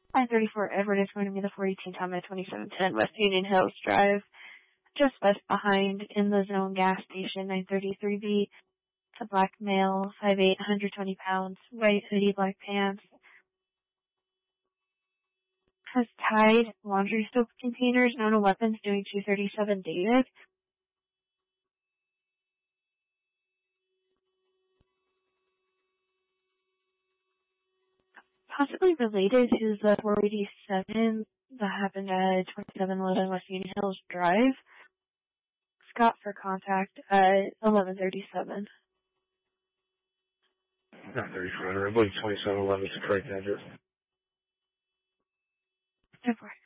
I-34 Everett is going to be the 418 Tom at 2710 West Union Hills Drive, just west behind In the Zone gas station, 933B. It's a black male, 5'8", 120 pounds, white hoodie, black pants. Has tied laundry soap containers, known weapons, doing 237 David. Possibly related to the 487 that happened at 2711 West Union Hills Drive. Scott for contact at 1137. Not 3400. I believe 2711 is the correct address. 10-4.